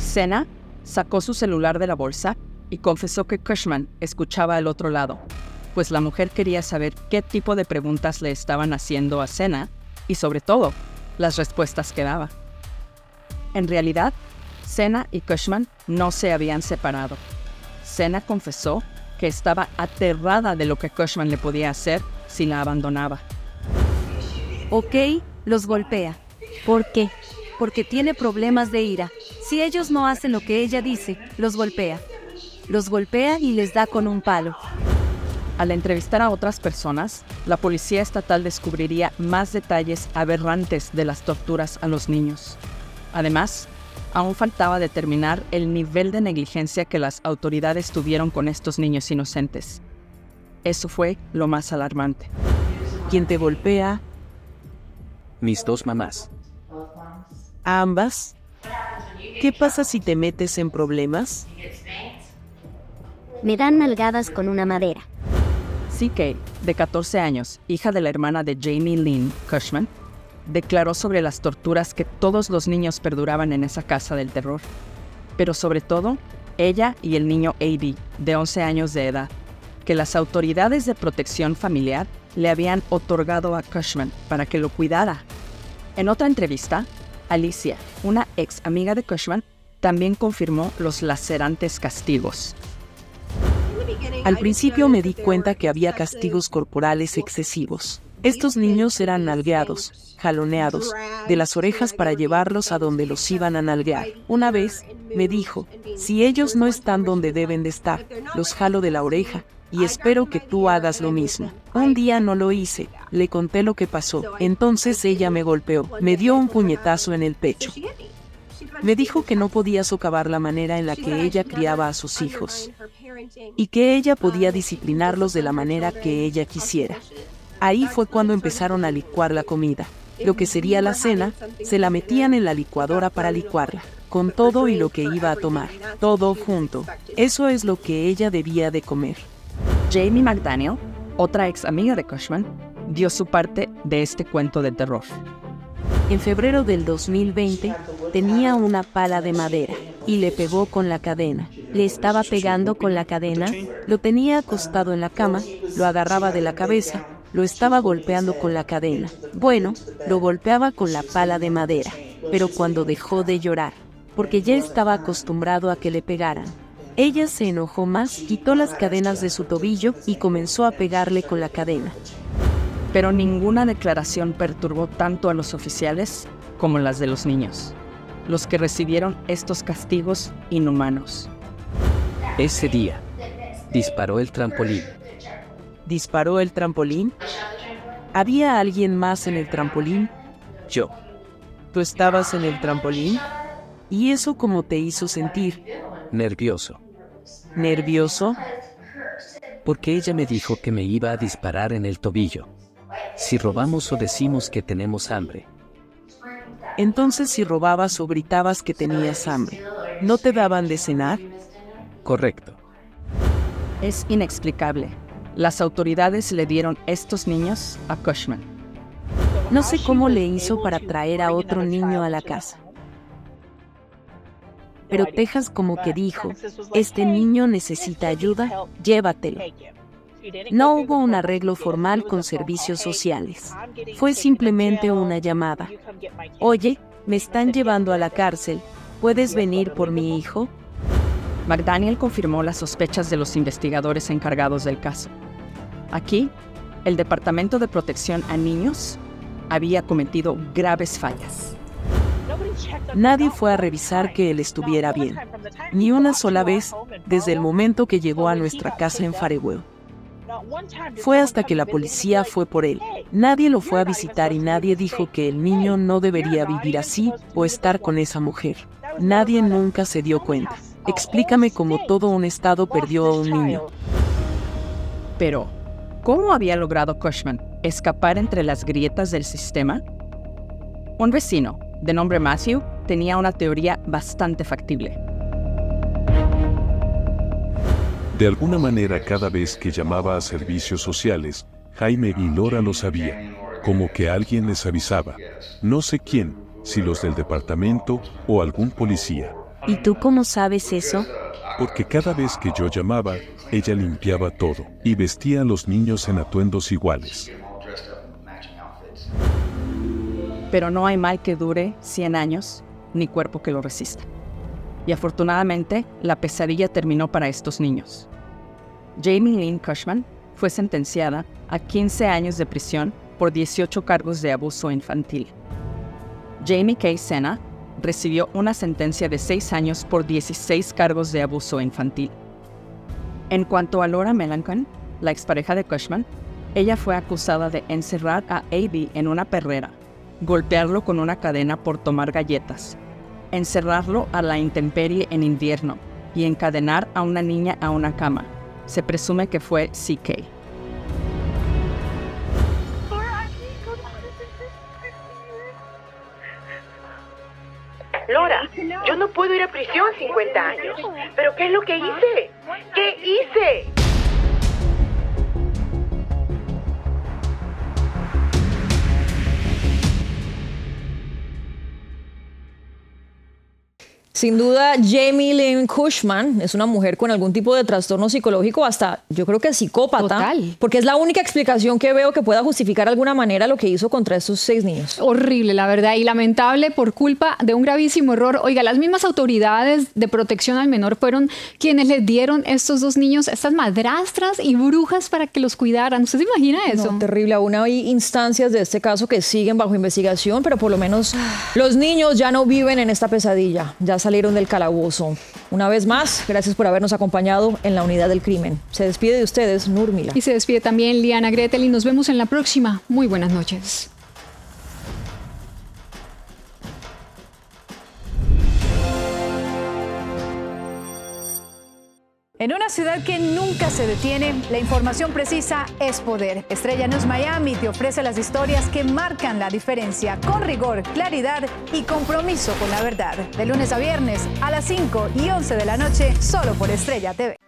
Senna sacó su celular de la bolsa y confesó que Cushman escuchaba al otro lado, pues la mujer quería saber qué tipo de preguntas le estaban haciendo a Senna y, sobre todo, las respuestas que daba. En realidad, Senna y Cushman no se habían separado. Senna confesó que estaba aterrada de lo que Cushman le podía hacer si la abandonaba. Ok, los golpea. ¿Por qué? Porque tiene problemas de ira. Si ellos no hacen lo que ella dice, los golpea. Los golpea y les da con un palo. Al entrevistar a otras personas, la policía estatal descubriría más detalles aberrantes de las torturas a los niños. Además, aún faltaba determinar el nivel de negligencia que las autoridades tuvieron con estos niños inocentes. Eso fue lo más alarmante. ¿Quién te golpea? Mis dos mamás. ¿A ambas? ¿Qué pasa si te metes en problemas? Me dan nalgadas con una madera. CK, de 14 años, hija de la hermana de Jamie Lynn Cushman, declaró sobre las torturas que todos los niños perduraban en esa casa del terror. Pero sobre todo, ella y el niño A.B., de 11 años de edad, que las autoridades de protección familiar le habían otorgado a Cushman para que lo cuidara. En otra entrevista, Alicia, una ex amiga de Cushman, también confirmó los lacerantes castigos. Al principio me di cuenta que había castigos corporales excesivos. Estos niños eran nalgueados, jaloneados, de las orejas para llevarlos a donde los iban a nalguear. Una vez, me dijo, si ellos no están donde deben de estar, los jalo de la oreja, y espero que tú hagas lo mismo. Un día no lo hice, le conté lo que pasó, entonces ella me golpeó, me dio un puñetazo en el pecho. Me dijo que no podía socavar la manera en la que ella criaba a sus hijos, y que ella podía disciplinarlos de la manera que ella quisiera. Ahí fue cuando empezaron a licuar la comida. Lo que sería la cena, se la metían en la licuadora para licuarla, con todo y lo que iba a tomar, todo junto. Eso es lo que ella debía de comer. Jamie McDaniel, otra ex amiga de Cushman, dio su parte de este cuento de terror. En febrero del 2020, tenía una pala de madera y le pegó con la cadena. Le estaba pegando con la cadena, lo tenía acostado en la cama, lo agarraba de la cabeza, lo estaba golpeando con la cadena. Bueno, lo golpeaba con la pala de madera, pero cuando dejó de llorar, porque ya estaba acostumbrado a que le pegaran, ella se enojó más, quitó las cadenas de su tobillo y comenzó a pegarle con la cadena. Pero ninguna declaración perturbó tanto a los oficiales como las de los niños, los que recibieron estos castigos inhumanos. Ese día, disparó el trampolín. ¿Disparó el trampolín? ¿Había alguien más en el trampolín? Yo. ¿Tú estabas en el trampolín? ¿Y eso cómo te hizo sentir? Nervioso. ¿Nervioso? Porque ella me dijo que me iba a disparar en el tobillo. Si robamos o decimos que tenemos hambre. Entonces, si robabas o gritabas que tenías hambre, ¿no te daban de cenar? Correcto. Es inexplicable. Las autoridades le dieron estos niños a Cushman. No sé cómo le hizo para traer a otro niño a la casa. Pero Texas como que dijo, este niño necesita ayuda, llévatelo. No hubo un arreglo formal con servicios sociales. Fue simplemente una llamada. Oye, me están llevando a la cárcel. ¿Puedes venir por mi hijo? McDaniel confirmó las sospechas de los investigadores encargados del caso. Aquí, el Departamento de Protección a Niños había cometido graves fallas. Nadie fue a revisar que él estuviera bien, ni una sola vez desde el momento que llegó a nuestra casa en Farewell. Fue hasta que la policía fue por él. Nadie lo fue a visitar y nadie dijo que el niño no debería vivir así o estar con esa mujer. Nadie nunca se dio cuenta. Explícame cómo todo un estado perdió a un niño. Pero, ¿cómo había logrado Cushman escapar entre las grietas del sistema? Un vecino, de nombre Matthew, tenía una teoría bastante factible. De alguna manera, cada vez que llamaba a servicios sociales, Jaime y Laura lo sabían, como que alguien les avisaba. No sé quién, si los del departamento o algún policía. ¿Y tú cómo sabes eso? Porque cada vez que yo llamaba, ella limpiaba todo y vestía a los niños en atuendos iguales. Pero no hay mal que dure 100 años, ni cuerpo que lo resista. Y afortunadamente, la pesadilla terminó para estos niños. Jamie Lynn Cushman fue sentenciada a 15 años de prisión por 18 cargos de abuso infantil. Jamie Kay Sena recibió una sentencia de 6 años por 16 cargos de abuso infantil. En cuanto a Laura Melanchon, la expareja de Cushman, ella fue acusada de encerrar a A.B. en una perrera, golpearlo con una cadena por tomar galletas, encerrarlo a la intemperie en invierno y encadenar a una niña a una cama. Se presume que fue C.K. Laura, yo no puedo ir a prisión 50 años. ¿Pero qué es lo que hice? ¿Qué hice? Sin duda, Jamie Lynn Cushman es una mujer con algún tipo de trastorno psicológico, hasta yo creo que psicópata. Total. Porque es la única explicación que veo que pueda justificar de alguna manera lo que hizo contra estos 6 niños. Horrible, la verdad, y lamentable por culpa de un gravísimo error. Oiga, las mismas autoridades de protección al menor fueron quienes les dieron a estos 2 niños estas madrastras y brujas para que los cuidaran. ¿Usted se imagina eso? No, terrible. Aún hay instancias de este caso que siguen bajo investigación, pero por lo menos los niños ya no viven en esta pesadilla. Ya salieron del calabozo. Una vez más, gracias por habernos acompañado en la Unidad del Crimen. Se despide de ustedes, Nurmila. Y se despide también Liana Gretel y nos vemos en la próxima. Muy buenas noches. En una ciudad que nunca se detiene, la información precisa es poder. Estrella News Miami te ofrece las historias que marcan la diferencia, con rigor, claridad y compromiso con la verdad. De lunes a viernes a las 5 y 11 de la noche, solo por Estrella TV.